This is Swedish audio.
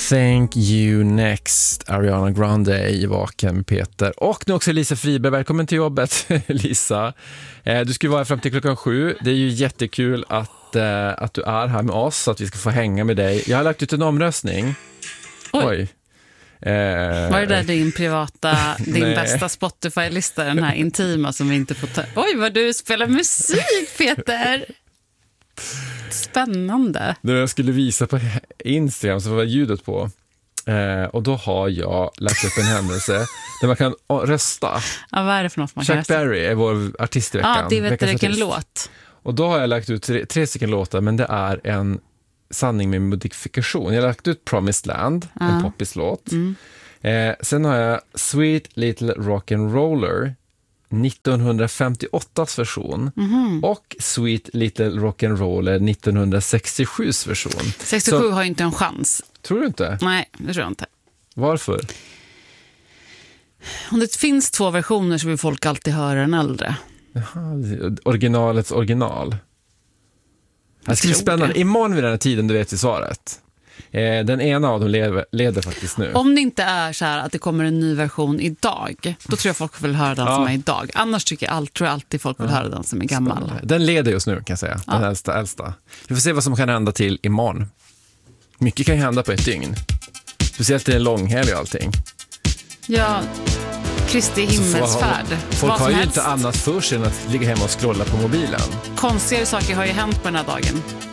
Thank You Next, Ariana Grande i Vaken med Peter. Och nu också Lisa Friberg, välkommen till jobbet Lisa. Du ska vara här fram till 7:00. Det är ju jättekul att du är här med oss, så att vi ska få hänga med dig. Jag har lagt ut en omröstning. Oj. Var det där din bästa Spotify-lista, den här intima som vi inte får ta? Oj, vad du spelar musik, Peter! Spännande. När jag skulle visa på Instagram så var ljudet på. Och då har jag lagt upp en händelse där man kan rösta. Ja, vad är det för något man kan rösta? Chuck Berry är vår artist i veckan. Ja, det vet du vilken låt. Och då har jag lagt ut tre stycken låtar, men det är en sanning med modifikation. Jag har lagt ut Promised Land, en poppislåt. Sen har jag Sweet Little Rock'n'Roller, 1958s version, och Sweet Little Rock'n'Roller, 1967s version. 67 har ju inte en chans. Tror du inte? Nej, det tror jag inte. Varför? Om det finns två versioner så vill folk alltid höra den äldre. Jaha, originalets original. Det ska bli spännande. Imorgon vid den här tiden, du vet i svaret. Den ena av dem leder faktiskt nu. Om det inte är så här att det kommer en ny version idag, då tror jag folk vill höra den som är idag. Annars tror jag alltid folk vill höra den som är gammal. Spännande. Den leder just nu, kan jag säga. Den äldsta. Vi får se vad som kan hända till imorgon. Mycket kan ju hända på ett dygn. Speciellt i en långhelg och allting. Ja, Kristi himmelsfärd. Folk har ju inte annat för sig än att ligga hemma och scrolla på mobilen. Konstigare saker har ju hänt på den här dagen.